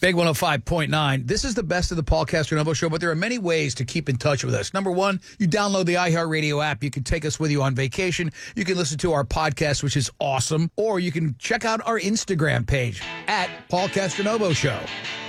Big 105.9. This is the best of the Paul Castronovo Show, but there are many ways to keep in touch with us. Number one, you download the iHeartRadio app. You can take us with you on vacation. You can listen to our podcast, which is awesome. Or you can check out our Instagram page at Paul Castronovo Show.